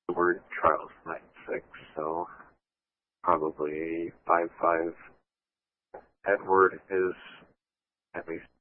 the word Charles 96, so probably 55. Edward is at least